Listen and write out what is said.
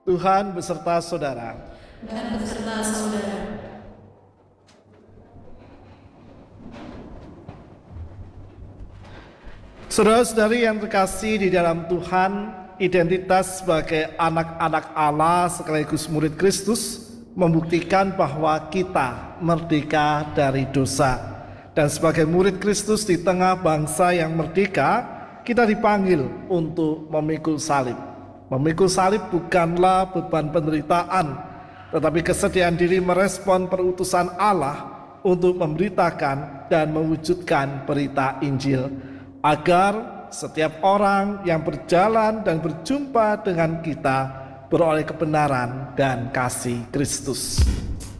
Tuhan beserta saudara. Dan beserta saudara. Saudara-saudari yang terkasih di dalam Tuhan, identitas sebagai anak-anak Allah sekaligus murid Kristus membuktikan bahwa kita merdeka dari dosa. Dan sebagai murid Kristus di tengah bangsa yang merdeka, kita dipanggil untuk memikul salib. Memikul salib bukanlah beban penderitaan, tetapi kesediaan diri merespon perutusan Allah untuk memberitakan dan mewujudkan berita Injil, agar setiap orang yang berjalan dan berjumpa dengan kita beroleh kebenaran dan kasih Kristus.